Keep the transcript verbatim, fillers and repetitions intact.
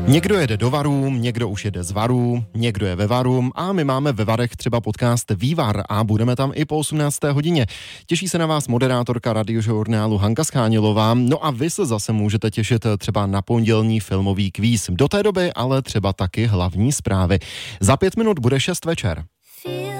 Někdo jede do Varům, někdo už jede z Varů, někdo je ve Varu a my máme ve Varech třeba podcast Vývar a budeme tam i po osmnácté hodině. Těší se na vás moderátorka radiožurnálu Hanka Schánilová, no a vy se zase můžete těšit třeba na pondělní filmový kvíz. Do té doby ale třeba taky hlavní zprávy. Za pět minut bude šest večer.